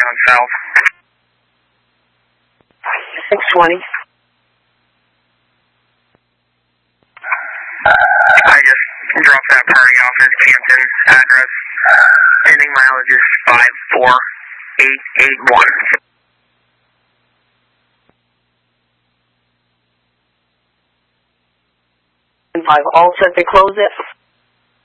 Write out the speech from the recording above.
down south. 620. I just dropped that party off at Campton address. Pending mileage is 54881. All set to close it.